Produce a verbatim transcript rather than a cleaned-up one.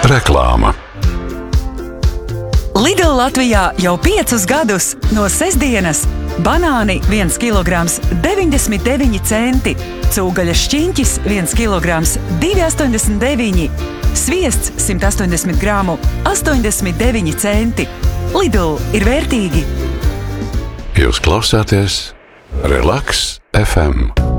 Reklāma. Lidl Latvijā jau piecus gadus no sestdienas banāni viens kilograms deviņdesmit deviņi centi, cūgaļas šķiņķis viens kilograms divi astoņdesmit deviņi, sviests simt astoņdesmit gramu astoņdesmit deviņi centi. Lidl ir vērtīgi. Jūs klausāties Relaks F M.